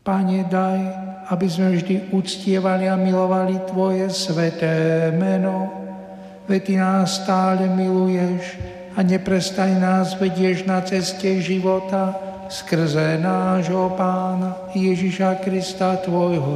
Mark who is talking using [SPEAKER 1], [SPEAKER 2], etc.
[SPEAKER 1] Pane, daj, aby sme vždy uctievali a milovali Tvoje sväté meno. Veď Ty nás stále miluješ a neprestaj nás vedieš na ceste života skrze nášho Pána Ježiša Krista, Tvojho